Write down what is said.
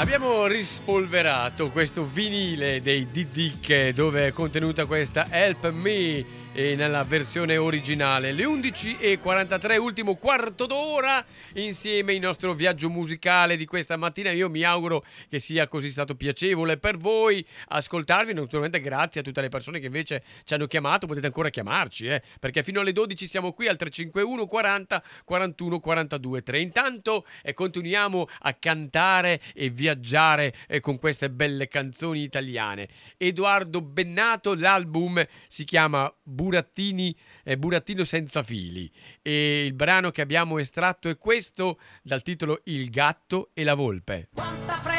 Abbiamo rispolverato questo vinile dei Dick dove è contenuta questa Help Me nella versione originale. Le 11:43, ultimo quarto d'ora insieme il nostro viaggio musicale di questa mattina. Io mi auguro che sia così stato piacevole per voi ascoltarvi. Naturalmente grazie a tutte le persone che invece ci hanno chiamato. Potete ancora chiamarci, perché fino alle 12 siamo qui al 351 40 41 42 3. Intanto continuiamo a cantare e viaggiare con queste belle canzoni italiane. Edoardo Bennato, l'album si chiama Burattino senza fili e il brano che abbiamo estratto è questo dal titolo Il gatto e la volpe.